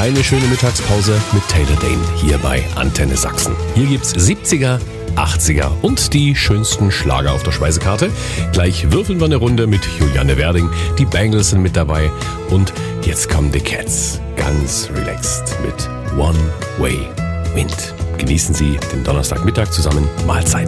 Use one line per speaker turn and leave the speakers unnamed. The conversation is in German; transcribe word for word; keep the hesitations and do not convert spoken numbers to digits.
eine schöne Mittagspause mit Taylor Dane hier bei Antenne Sachsen. Hier gibt's siebziger, achtziger und die schönsten Schlager auf der Speisekarte. Gleich würfeln wir eine Runde mit Juliane Werding. Die Bangles sind mit dabei. Und jetzt kommen die Cats. Ganz relaxed mit One Way Wind. Genießen Sie den Donnerstagmittag zusammen. Mahlzeit.